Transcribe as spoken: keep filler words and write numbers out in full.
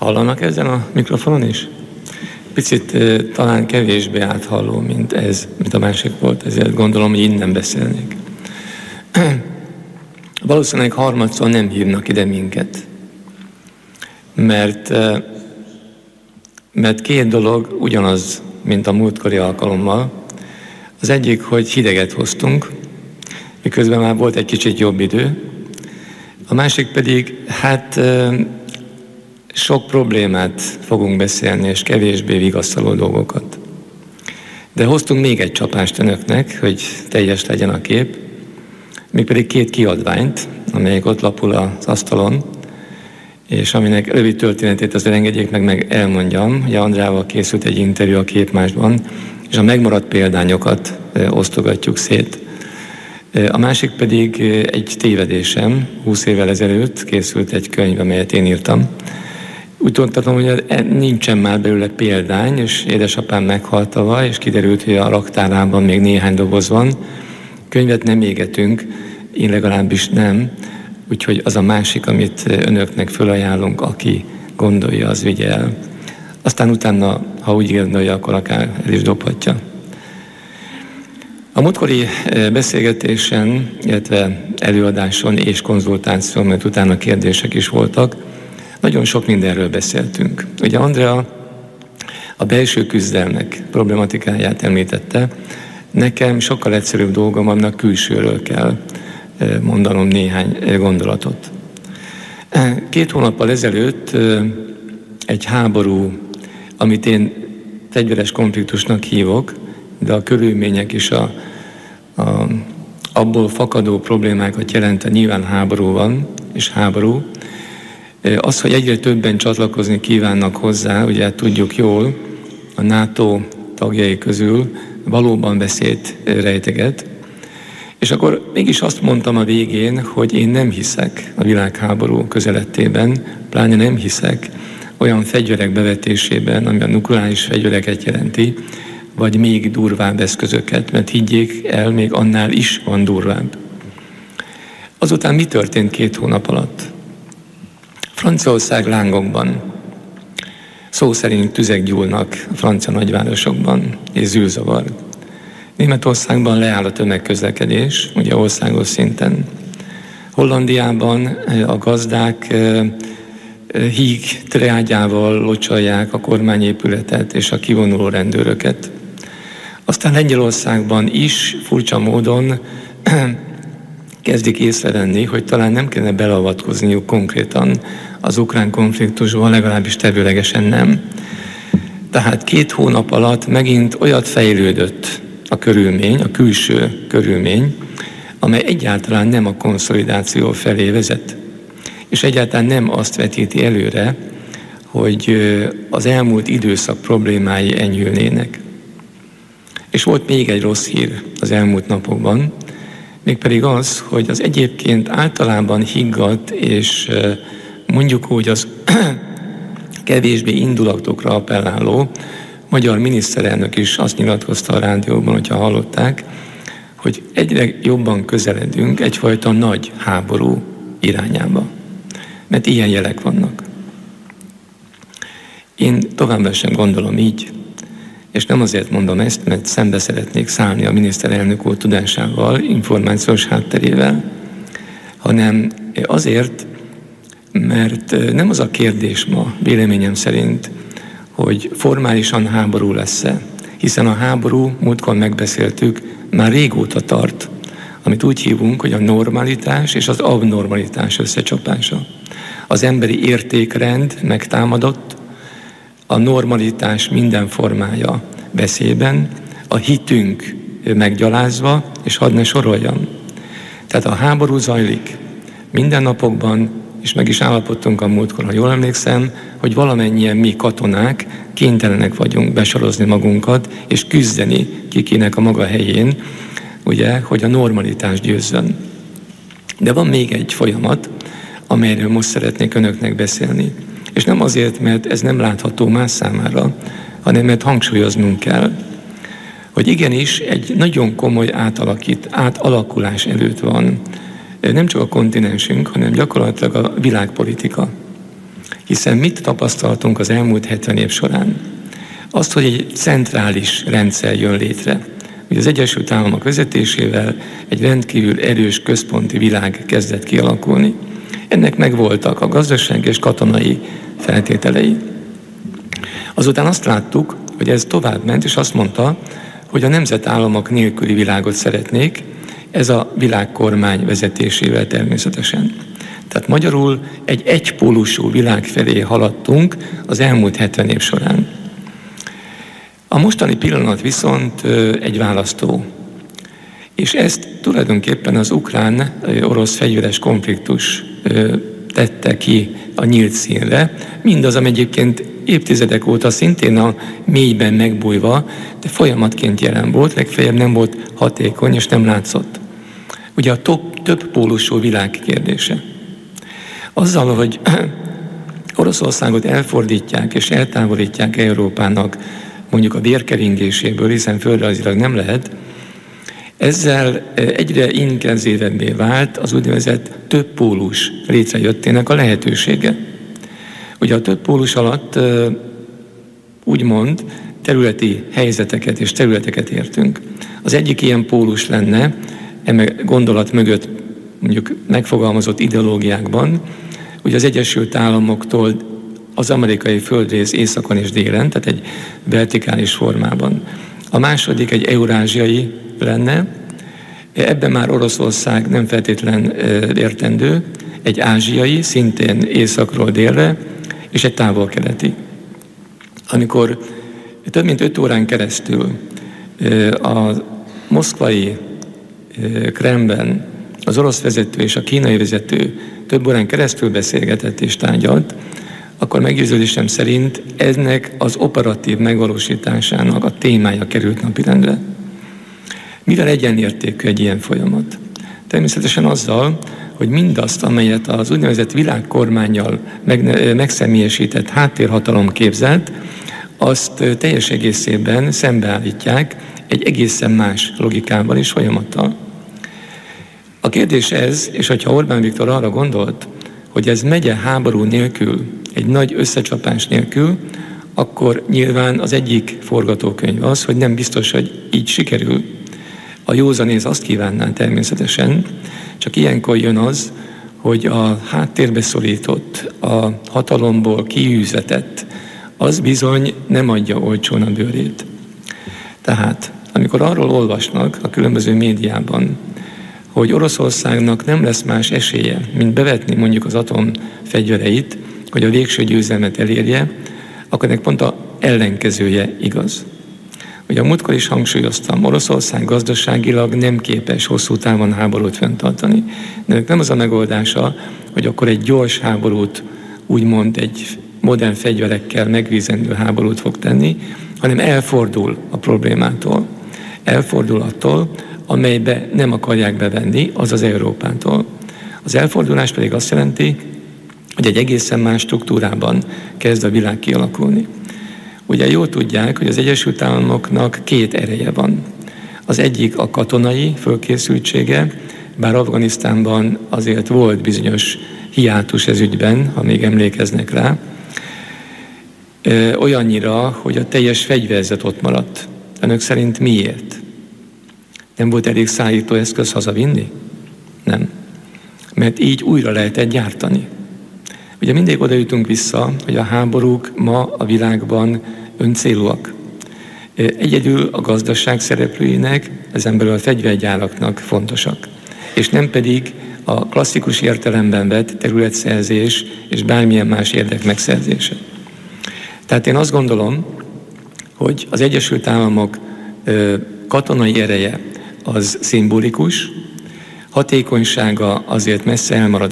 Hallanak ezen a mikrofonon is? Picit talán kevésbé áthalló, mint ez, mint a másik volt, ezért gondolom, hogy innen beszélnék. Valószínűleg harmadszor nem hívnak ide minket, mert, mert két dolog ugyanaz, mint a múltkori alkalommal. Az egyik, hogy hideget hoztunk, miközben már volt egy kicsit jobb idő. A másik pedig, hát sok problémát fogunk beszélni, és kevésbé vigasztaló dolgokat. De hoztunk még egy csapást önöknek, hogy teljes legyen a kép, mégpedig két kiadványt, amelyek ott lapul az asztalon, és aminek rövid történetét azért engedjék meg, meg elmondjam, hogy Andrával készült egy interjú a Képmásban, és a megmaradt példányokat osztogatjuk szét. A másik pedig egy tévedésem, húsz évvel ezelőtt készült egy könyv, amelyet én írtam. Úgy tudtam, hogy nincsen már belőle példány, és édesapám meghalt tavaly, és kiderült, hogy a raktárában még néhány doboz van. Könyvet nem égetünk, én legalábbis nem, úgyhogy az a másik, amit önöknek fölajánlunk, aki gondolja, az vigye el. Aztán utána, ha úgy gondolja, akkor akár el is dobhatja. A múltkori beszélgetésen, illetve előadáson és konzultáción, mert utána kérdések is voltak, nagyon sok mindenről beszéltünk. Ugye Andrea a belső küzdelmek problematikáját említette, nekem sokkal egyszerűbb dolgom, annak külsőről kell mondanom néhány gondolatot. Két hónappal ezelőtt egy háború, amit én fegyveres konfliktusnak hívok, de a körülmények is a, a, abból fakadó problémákat jelent, a nyilván háború van, és háború. Az, hogy egyre többen csatlakozni kívánnak hozzá, ugye tudjuk jól, a NATO tagjai közül valóban veszélyt rejteget. És akkor mégis azt mondtam a végén, hogy én nem hiszek a világháború közelettében, pláne nem hiszek olyan fegyverek bevetésében, ami a nukleáris fegyvereket jelenti, vagy még durvább eszközöket, mert higgyék el, még annál is van durvább. Azután mi történt két hónap alatt? Franciaország lángokban, szó szerint tüzek gyúlnak a francia nagyvárosokban, és zűrzavar. Németországban leáll a tömegközlekedés, ugye országos szinten. Hollandiában a gazdák híg triádjával locsolják a kormányépületet és a kivonuló rendőröket. Aztán Lengyelországban is furcsa módon kezdik észrevenni, hogy talán nem kellene beleavatkozniuk konkrétan az ukrán konfliktusban, legalábbis tevőlegesen nem. Tehát két hónap alatt megint olyat fejlődött a körülmény, a külső körülmény, amely egyáltalán nem a konszolidáció felé vezet. És egyáltalán nem azt vetíti előre, hogy az elmúlt időszak problémái enyhülnének. És volt még egy rossz hír az elmúlt napokban, mégpedig az, hogy az egyébként általában higgadt és mondjuk úgy az kevésbé indulatokra appelláló magyar miniszterelnök is azt nyilatkozta a rádióban, hogyha hallották, hogy egyre jobban közeledünk egyfajta nagy háború irányába. Mert ilyen jelek vannak. Én továbbra sem gondolom így, és nem azért mondom ezt, mert szembe szeretnék szállni a miniszterelnök úr tudásával, információs hátterével, hanem azért, mert nem az a kérdés ma, véleményem szerint, hogy formálisan háború lesz-e, hiszen a háború, múltkor megbeszéltük, már régóta tart, amit úgy hívunk, hogy a normalitás és az abnormalitás összecsapása. Az emberi értékrend megtámadott, a normalitás minden formája veszélyben, a hitünk meggyalázva, és hadd ne soroljam. Tehát a háború zajlik mindennapokban, és meg is állapodtunk a múltkor, ha jól emlékszem, hogy valamennyien mi katonák kénytelenek vagyunk besorozni magunkat, és küzdeni kikinek a maga helyén, ugye, hogy a normalitás győzzön. De van még egy folyamat, amelyről most szeretnék önöknek beszélni. És nem azért, mert ez nem látható más számára, hanem mert hangsúlyoznunk kell, hogy igenis egy nagyon komoly átalakít, átalakulás előtt van nem csak a kontinensünk, hanem gyakorlatilag a világpolitika. Hiszen mit tapasztaltunk az elmúlt hetven év során? Azt, hogy egy centrális rendszer jön létre. Ugye az Egyesült Államok vezetésével egy rendkívül erős központi világ kezdett kialakulni. Ennek megvoltak a gazdasági és katonai feltételei. Azután azt láttuk, hogy ez tovább ment, és azt mondta, hogy a nemzetállamok nélküli világot szeretnék, ez a világkormány vezetésével természetesen. Tehát magyarul egy egypólusú világ felé haladtunk az elmúlt hetven év során. A mostani pillanat viszont egy választó. És ezt tulajdonképpen az ukrán-orosz fegyveres konfliktus tette ki a nyílt színre, mindaz, ami egyébként évtizedek óta szintén a mélyben megbújva, de folyamatként jelen volt, legfeljebb nem volt hatékony és nem látszott. Ugye a több, több pólusú világ kérdése. Azzal, hogy Oroszországot elfordítják és eltávolítják Európának mondjuk a vérkeringéséből, hiszen földrajzilag nem lehet, ezzel egyre intenzívebbé vált az úgynevezett több pólus létrejöttének a lehetősége. Ugye a több pólus alatt úgymond területi helyzeteket és területeket értünk. Az egyik ilyen pólus lenne, eme gondolat mögött mondjuk megfogalmazott ideológiákban, hogy az Egyesült Államoktól az amerikai földrész északon és délen, tehát egy vertikális formában. A második egy eurázsiai lenne, ebben már Oroszország nem feltétlen értendő, egy ázsiai, szintén északról délre, és egy távol-keleti. Amikor több mint öt órán keresztül a moszkvai Kremlben az orosz vezető és a kínai vezető több órán keresztül beszélgetett és tárgyalt, akkor meggyőződésem szerint ennek az operatív megvalósításának a témája került napirendre. Mivel egyenértékű egy ilyen folyamat? Természetesen azzal, hogy mindazt, amelyet az úgynevezett világkormánnyal meg, megszemélyesített háttérhatalom képzelt, azt teljes egészében szembeállítják egy egészen más logikával és folyamattal. A kérdés ez, és hogyha Orbán Viktor arra gondolt, hogy ez megye háború nélkül, egy nagy összecsapás nélkül, akkor nyilván az egyik forgatókönyv az, hogy nem biztos, hogy így sikerül. A józanész azt kívánná természetesen, csak ilyenkor jön az, hogy a háttérbe szorított, a hatalomból kiűzetett, az bizony nem adja olcsón a bőrét. Tehát, amikor arról olvasnak a különböző médiában, hogy Oroszországnak nem lesz más esélye, mint bevetni mondjuk az atomfegyvereit, hogy a végső győzelmet elérje, akkor ennek pont a ellenkezője igaz. Ugye a múltkor is hangsúlyoztam, Oroszország gazdaságilag nem képes hosszú távon háborút fenntartani. De nem az a megoldása, hogy akkor egy gyors háborút, úgymond egy modern fegyverekkel megvízendő háborút fog tenni, hanem elfordul a problémától. Elfordul attól, amelybe nem akarják bevenni, azaz Európától. Az elfordulás pedig azt jelenti, hogy egy egészen más struktúrában kezd a világ kialakulni. Ugye jól tudják, hogy az Egyesült Államoknak két ereje van. Az egyik a katonai fölkészültsége, bár Afganisztánban azért volt bizonyos hiátus ez ügyben, ha még emlékeznek rá, olyannyira, hogy a teljes fegyverzet ott maradt. Önök szerint miért? Nem volt elég szállítóeszköz hazavinni? Nem. Mert így újra lehetett gyártani. Ugye mindig oda jutunk vissza, hogy a háborúk ma a világban öncélúak. Egyedül a gazdaság szereplőinek, ezen belül a fegyvergyáraknak fontosak. És nem pedig a klasszikus értelemben vett területszerzés és bármilyen más érdek megszerzése. Tehát én azt gondolom, hogy az Egyesült Államok katonai ereje az szimbolikus, hatékonysága azért messze elmarad